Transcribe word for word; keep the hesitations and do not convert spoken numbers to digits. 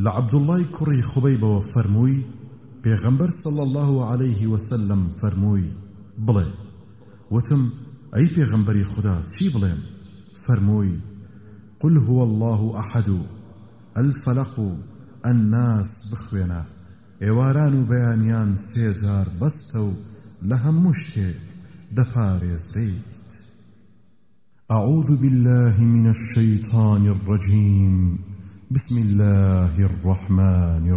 لعبد الله كري خبيب وفرموي پیغمبر صلى الله عليه وسلم فرموي بڵێ وتم أي پیغمبری خدا چی بڵێم فرموي قل هو الله أحد الفلق الناس بخوێنە ئێواران و بەیانیان سێجار بەستە و لە هەموو شتێک دەپارێزرێیت. أعوذ بالله من الشيطان الرجيم بسم الله الرحمن